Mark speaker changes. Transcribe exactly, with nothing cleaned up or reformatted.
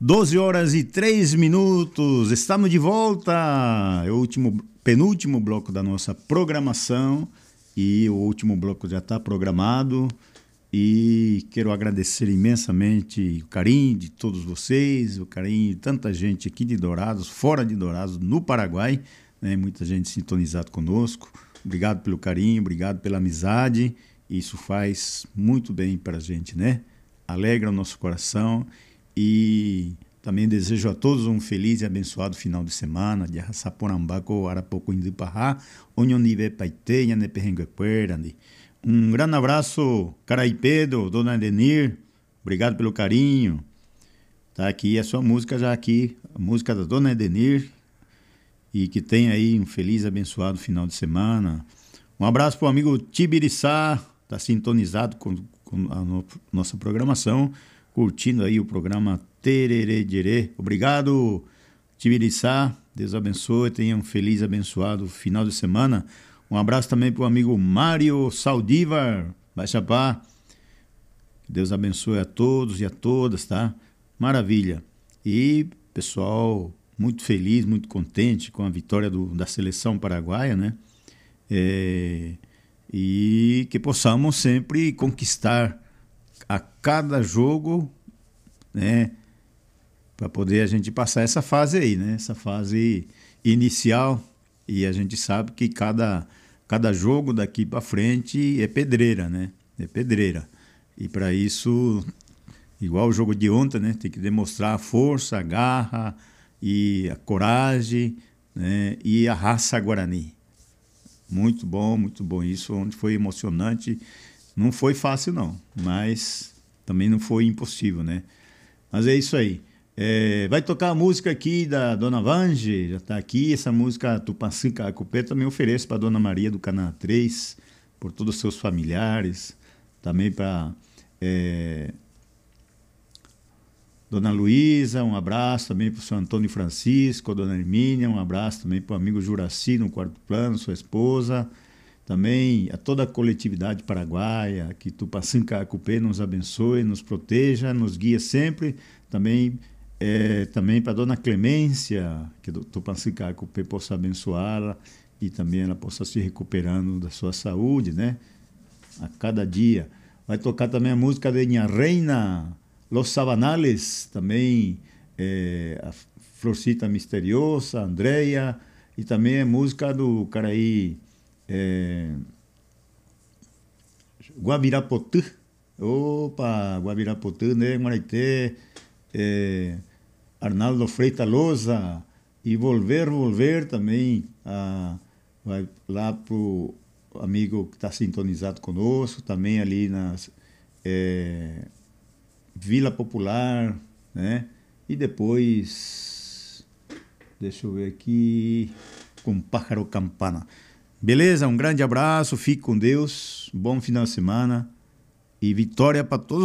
Speaker 1: doze horas e três minutos, estamos de volta. É o último, penúltimo bloco da nossa programação e o último bloco já está programado. E quero agradecer imensamente o carinho de todos vocês, o carinho de tanta gente aqui de Dourados, fora de Dourados, no Paraguai, né? Muita gente sintonizada conosco. Obrigado pelo carinho, obrigado pela amizade. Isso faz muito bem para a gente, né? Alegra o nosso coração. E também desejo a todos um feliz e abençoado final de semana. De Arrasaporambaco, Arapoco, Indipará, Onhonive, Paiteia, Neperrenguequerani. Um grande abraço, Caraipedo, Dona Edenir. Obrigado pelo carinho. Tá aqui a sua música já aqui, a música da Dona Edenir. E que tenha aí um feliz e abençoado final de semana. Um abraço para o amigo Tibiriçá, está sintonizado com, com a no, nossa programação, curtindo aí o programa Tererê Derê. Obrigado, Tibiriçá. Deus abençoe, tenha um feliz e abençoado final de semana. Um abraço também para o amigo Mário Saldívar, Baixapá. Deus abençoe a todos e a todas, tá? Maravilha. E, pessoal, muito feliz, muito contente com a vitória do, da seleção paraguaia, né? É, e que possamos sempre conquistar a cada jogo, né? Para poder a gente passar essa fase aí, né? Essa fase inicial. E a gente sabe que cada, cada jogo daqui para frente é pedreira, né? É pedreira. E para isso, igual o jogo de ontem, né? Tem que demonstrar a força, a garra e a coragem, né? E a raça guarani. Muito bom, muito bom. Isso onde foi emocionante. Não foi fácil, não. Mas também não foi impossível, né? Mas é isso aí. É, vai tocar a música aqui da Dona Vange, já está aqui. Essa música Tupanci Cacupé também ofereço para Dona Maria do Canaã três, por todos os seus familiares. Também para é, Dona Luísa, um abraço também para o seu Antônio Francisco, Dona Hermínia, um abraço também para o amigo Juraci no quarto plano, sua esposa. Também a toda a coletividade paraguaia, que Tupanci Cacupé nos abençoe, nos proteja, nos guie sempre. Também É, também para a Dona Clemência, que o Tupanci Cacupé possa abençoá-la e também ela possa se recuperando da sua saúde, né? A cada dia. Vai tocar também a música de Minha Reina, Los Sabanales, também é, a Florcita Misteriosa, Andréia, e também a música do Caraí é, Guabirapotã. Opa, Guabirapotã, né? Maraité, é, Arnaldo Freitas Loza, e Volver, Volver também, ah, vai lá para o amigo que está sintonizado conosco, também ali na é, Vila Popular, né? E depois, deixa eu ver aqui, com Pájaro Campana. Beleza? Um grande abraço, fique com Deus, bom final de semana e vitória para todos.